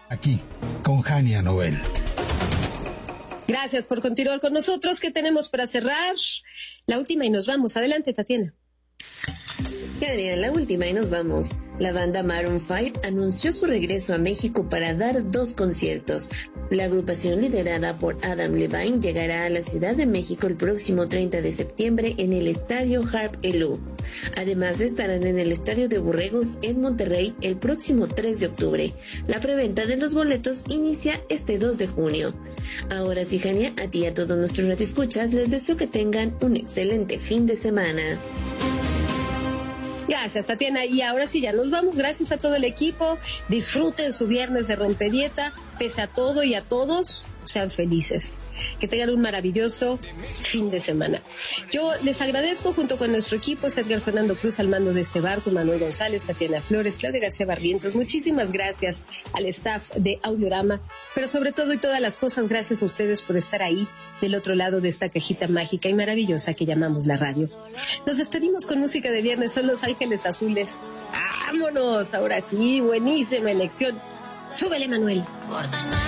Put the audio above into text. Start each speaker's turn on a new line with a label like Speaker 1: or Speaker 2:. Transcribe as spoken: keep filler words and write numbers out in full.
Speaker 1: aquí con Jania Noel.
Speaker 2: Gracias por continuar con nosotros. ¿Qué tenemos para cerrar? La última y nos vamos. Adelante, Tatiana.
Speaker 3: Adrián, la última y nos vamos. La banda Maroon cinco anunció su regreso a México para dar dos conciertos. La agrupación liderada por Adam Levine llegará a la Ciudad de México el próximo treinta de septiembre en el Estadio Harp Elú. Además estarán en el Estadio de Borregos en Monterrey el próximo tres de octubre. La preventa de los boletos inicia este dos de junio. Ahora sí, Jania, a ti y a todos nuestros radioescuchas les deseo que tengan un excelente fin de semana.
Speaker 2: Gracias, Tatiana. Y ahora sí, ya nos vamos. Gracias a todo el equipo. Disfruten su viernes de rompedieta. Pese a todo y a todos, sean felices. Que tengan un maravilloso fin de semana. Yo les agradezco junto con nuestro equipo, Edgar Fernando Cruz al mando de este barco, Manuel González, Tatiana Flores, Claudia García Barrientos. Muchísimas gracias al staff de Audiorama, pero sobre todo y todas las cosas, gracias a ustedes por estar ahí del otro lado de esta cajita mágica y maravillosa que llamamos la radio. Nos despedimos con música de viernes, son Los Ángeles Azules. ¡Vámonos! Ahora sí, buenísima elección. Súbele, Manuel.